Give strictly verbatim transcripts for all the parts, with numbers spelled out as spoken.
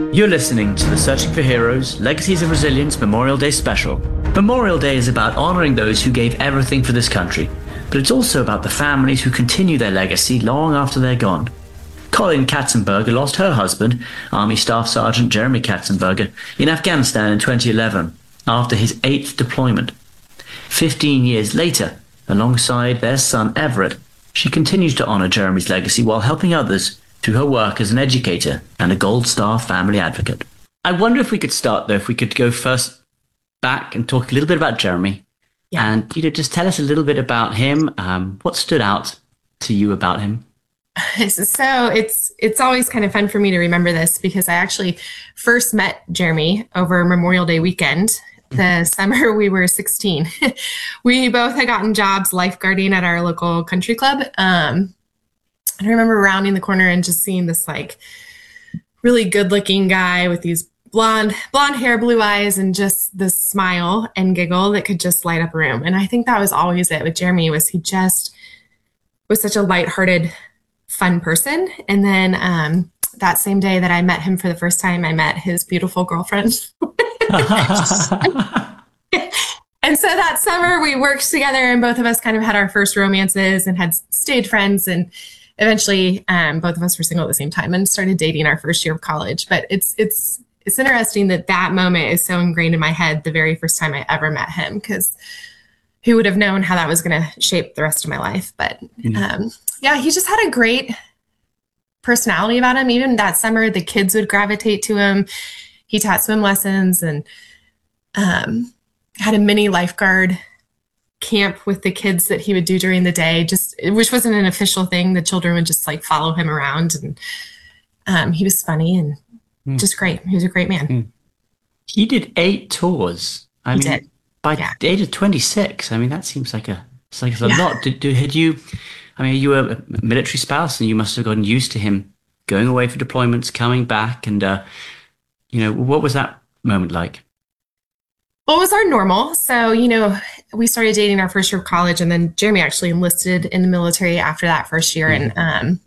You're listening to the Searching for Heroes Legacies of Resilience Memorial Day special. Memorial Day is about honoring those who gave everything for this country, but it's also about the families who continue their legacy long after they're gone. Colin Katzenberger lost her husband, Army Staff Sergeant Jeremy Katzenberger, in Afghanistan in twenty eleven, after his eighth deployment. Fifteen years later, alongside their son Everett, she continues to honor Jeremy's legacy while helping others through her work as an educator and a Gold Star family advocate. I wonder if we could start, though, if we could go first back and talk a little bit about Jeremy. Yeah. And, you know, just tell us a little bit about him. Um, what stood out to you about him? So it's it's always kind of fun for me to remember this because I actually first met Jeremy over Memorial Day weekend, the summer we were sixteen. We both had gotten jobs lifeguarding at our local country club. Um, I remember rounding the corner and just seeing this like really good looking guy with these blonde, blonde hair, blue eyes, and just this smile and giggle that could just light up a room. And I think that was always it with Jeremy, was he just was such a lighthearted, fun person. And then um, that same day that I met him for the first time, I met his beautiful girlfriend. And so that summer we worked together and both of us kind of had our first romances and had stayed friends, and eventually um, both of us were single at the same time and started dating our first year of college. But it's it's it's interesting that that moment is so ingrained in my head the very first time I ever met him, because who would have known how that was going to shape the rest of my life. But um, yeah, he just had a great personality about him. Even that summer, the kids would gravitate to him. He taught swim lessons and um, had a mini lifeguard camp with the kids that he would do during the day, just which wasn't an official thing. The children would just like follow him around, and um, he was funny and mm. just great. He was a great man. Mm. He did eight tours. I he mean, did. by yeah. the age of twenty-six, I mean, that seems like a, it's like a yeah. lot. Did, did, had you, I mean, you were a military spouse and you must have gotten used to him going away for deployments, coming back. And, uh, you know, what was that moment like? Well, it was our normal. So, you know, we started dating our first year of college, and then Jeremy actually enlisted in the military after that first year. Mm-hmm. And um,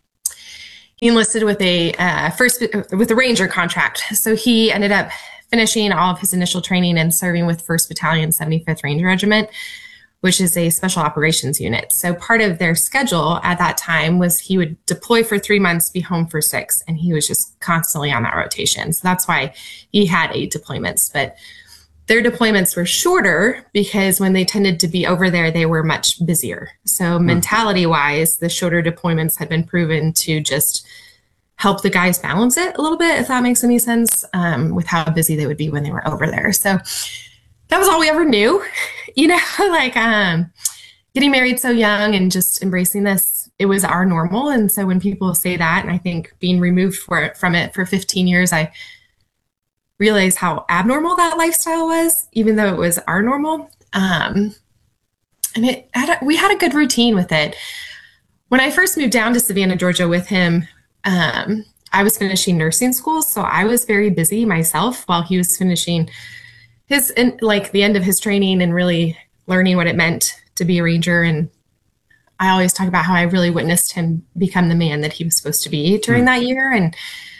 he enlisted with a uh, first with a Ranger contract. So he ended up finishing all of his initial training and serving with first Battalion, seventy-fifth Ranger Regiment, which is a special operations unit. So part of their schedule at that time was he would deploy for three months, be home for six, and he was just constantly on that rotation. So that's why he had eight deployments. But their deployments were shorter because when they tended to be over there, they were much busier. So mm-hmm. mentality-wise, the shorter deployments had been proven to just help the guys balance it a little bit, if that makes any sense, um, with how busy they would be when they were over there. So that was all we ever knew, you know, like um, getting married so young and just embracing this, it was our normal. And so when people say that, and I think being removed for it, from it for fifteen years, I realized how abnormal that lifestyle was, even though it was our normal. Um, and it had a, we had a good routine with it. When I first moved down to Savannah, Georgia with him, um, I was finishing nursing school. So I was very busy myself while he was finishing his, in, like the end of his training and really learning what it meant to be a Ranger. And I always talk about how I really witnessed him become the man that he was supposed to be during mm. that year. And,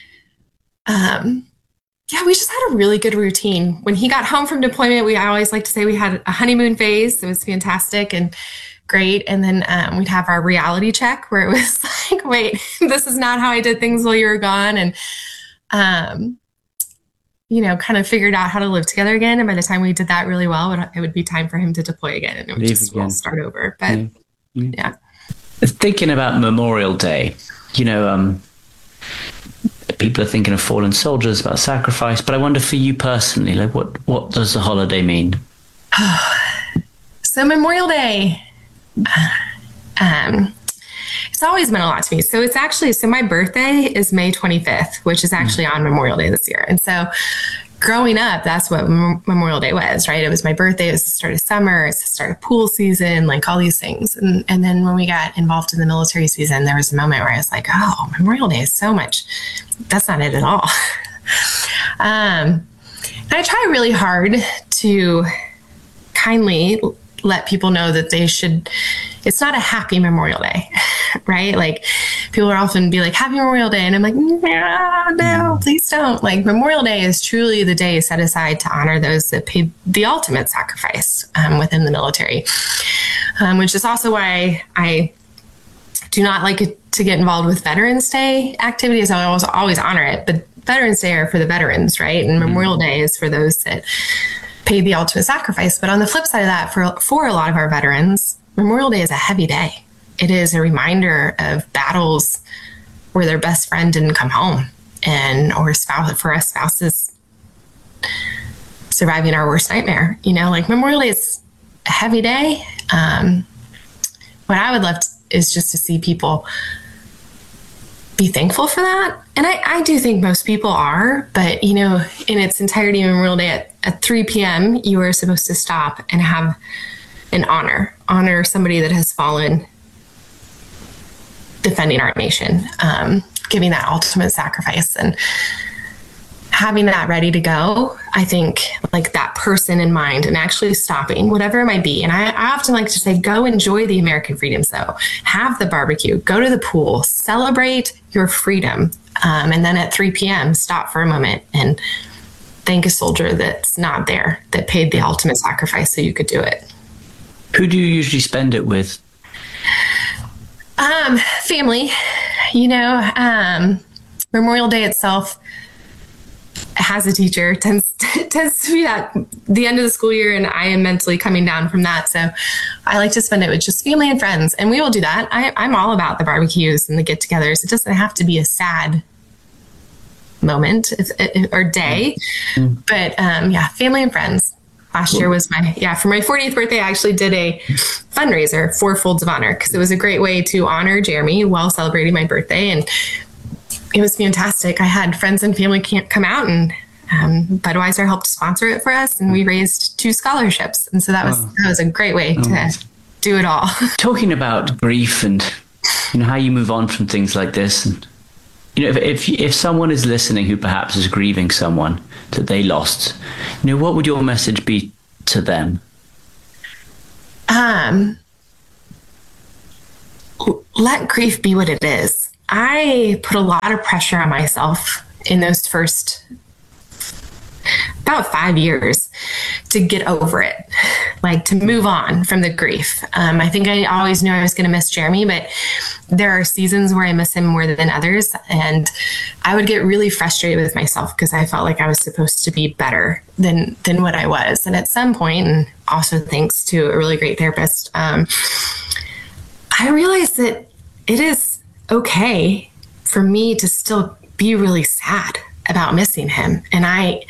um, yeah, we just had a really good routine. When he got home from deployment, we I always like to say we had a honeymoon phase. It was fantastic and great. And then um, we'd have our reality check where it was like, wait, this is not how I did things while you were gone. And, um, you know, kind of figured out how to live together again. And by the time we did that really well, it, it would be time for him to deploy again. And it would Leave just all start over. But yeah. yeah. yeah. Thinking about Memorial Day, you know, um, people are thinking of fallen soldiers, about sacrifice, but I wonder for you personally, like what, what does the holiday mean? So Memorial Day, um, it's always meant a lot to me. So it's actually, so my birthday is May twenty-fifth, which is actually on Memorial Day this year. And so growing up, that's what Mem- Memorial Day was, right? It was my birthday. It was the start of summer. It's the start of pool season, like all these things. And, and then when we got involved in the military season, there was a moment where I was like, oh, Memorial Day is so much. That's not it at all. um, and I try really hard to kindly let people know that they should, it's not a happy Memorial Day, right? Like people will often be like, Happy Memorial Day. And I'm like, no, no, please don't. Like, Memorial Day is truly the day set aside to honor those that paid the ultimate sacrifice um, within the military, um, which is also why I do not like to get involved with Veterans Day activities. I always, always honor it, but Veterans Day are for the veterans, right? And Memorial Day is for those that paid the ultimate sacrifice. But on the flip side of that, for, for a lot of our veterans, Memorial Day is a heavy day. It is a reminder of battles where their best friend didn't come home, and or spouse, for us spouses surviving our worst nightmare. You know, like Memorial Day is a heavy day. Um, what I would love to, is just to see people be thankful for that. And I, I do think most people are, but you know, in its entirety, Memorial Day at, at three p.m., you are supposed to stop and have an honor, honor somebody that has fallen defending our nation, um, giving that ultimate sacrifice, and having that ready to go. I think like that person in mind, and actually stopping, whatever it might be. And I, I often like to say, go enjoy the American freedoms though. Have the barbecue, go to the pool, celebrate your freedom. Um, and then at three p.m., stop for a moment and thank a soldier that's not there, that paid the ultimate sacrifice so you could do it. Who do you usually spend it with? Um, family, you know, um, Memorial Day itself has a teacher, tends, tends to be at the end of the school year, and I am mentally coming down from that. So I like to spend it with just family and friends, and we will do that. I, I'm all about the barbecues and the get-togethers. It doesn't have to be a sad moment if, if, or day, mm-hmm. but um, yeah, family and friends. Last year was my, yeah, for my fortieth birthday, I actually did a fundraiser for Folds of Honor, because it was a great way to honor Jeremy while celebrating my birthday. And it was fantastic. I had friends and family come out, and um, Budweiser helped sponsor it for us, and we raised two scholarships. And so that was, oh. that was a great way oh. to do it all. Talking about grief and, you know, how you move on from things like this. And, you know, if, if, if someone is listening who perhaps is grieving someone that they lost, you know, what would your message be to them? Um, let grief be what it is. I put a lot of pressure on myself in those first about five years to get over it, like to move on from the grief. Um, I think I always knew I was going to miss Jeremy, but there are seasons where I miss him more than others. And I would get really frustrated with myself because I felt like I was supposed to be better than, than what I was. And at some point, and also thanks to a really great therapist, um, I realized that it is okay for me to still be really sad about missing him. And I,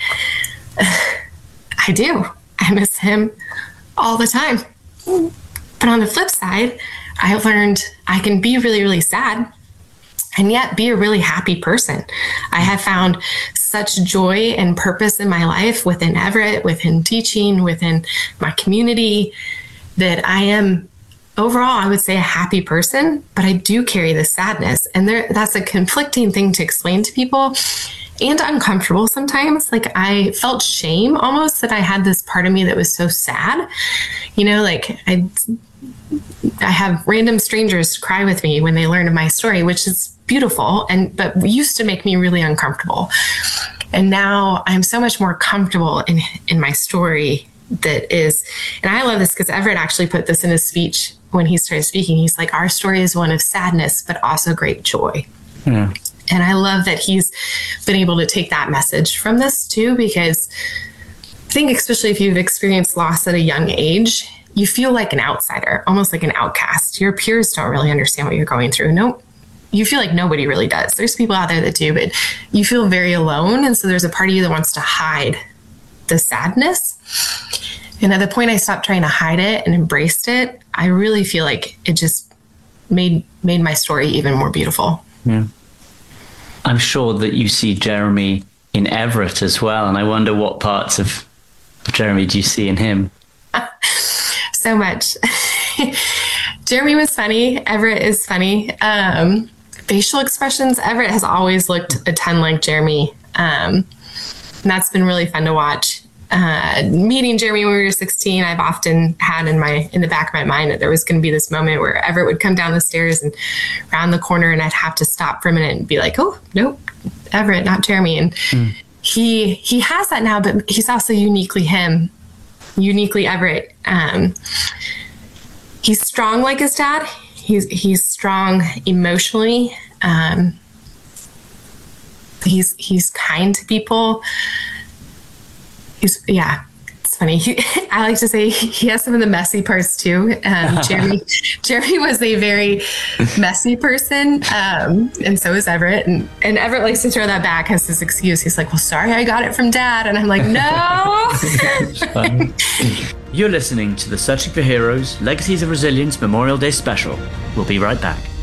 I do. I miss him all the time. But on the flip side, I've learned I can be really, really sad and yet be a really happy person. I have found such joy and purpose in my life within Everett, within teaching, within my community, that I am overall, I would say, a happy person, but I do carry this sadness. And there, that's a conflicting thing to explain to people, and uncomfortable sometimes. Like, I felt shame almost that I had this part of me that was so sad. You know, like I, I have random strangers cry with me when they learn of my story, which is beautiful, and but used to make me really uncomfortable. And now I'm so much more comfortable in in my story. That is, and I love this because Everett actually put this in his speech when he started speaking. He's like, our story is one of sadness, but also great joy. Yeah. And I love that he's been able to take that message from this too, because I think especially if you've experienced loss at a young age, you feel like an outsider, almost like an outcast. Your peers don't really understand what you're going through. No, you feel like nobody really does. There's people out there that do, but you feel very alone. And so there's a part of you that wants to hide the sadness. And at the point I stopped trying to hide it and embraced it, I really feel like it just made made my story even more beautiful. Yeah. I'm sure that you see Jeremy in Everett as well. And I wonder what parts of Jeremy do you see in him? So much. Jeremy was funny. Everett is funny. Um, facial expressions. Everett has always looked a ton like Jeremy. Um, and that's been really fun to watch. uh, meeting Jeremy when we were sixteen, I've often had in my in the back of my mind that there was going to be this moment where Everett would come down the stairs and round the corner, and I'd have to stop for a minute and be like, "Oh, nope, Everett, not Jeremy." And mm. he he has that now, but he's also uniquely him, uniquely Everett. Um, he's strong like his dad. He's he's strong emotionally. Um, he's he's kind to people. He's, yeah, it's funny. He, I like to say he has some of the messy parts too. Um, Jeremy, Jeremy was a very messy person, um, and so is Everett. And, and Everett likes to throw that back as his excuse. He's like, "Well, sorry, I got it from Dad," and I'm like, "No." You're listening to the Searching for Heroes Legacies of Resilience Memorial Day special. We'll be right back.